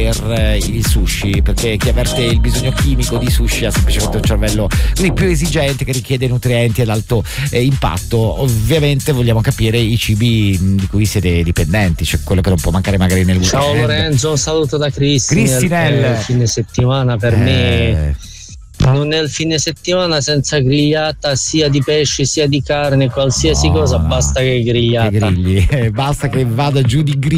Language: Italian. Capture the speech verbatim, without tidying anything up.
per eh, il sushi, perché chi avverte il bisogno chimico di sushi ha semplicemente un cervello quindi più esigente, che richiede nutrienti ad alto eh, impatto. Ovviamente vogliamo capire i cibi mh, di cui siete dipendenti, cioè quello che non può mancare magari nel weekend. Ciao Lorenzo, un saluto da Cristinel. Cristinel. Il fine settimana per eh... me non è il fine settimana senza grigliata, sia di pesce sia di carne, qualsiasi no, cosa, no. Basta che grigliata. Che grigli, basta che vada giù di griglia.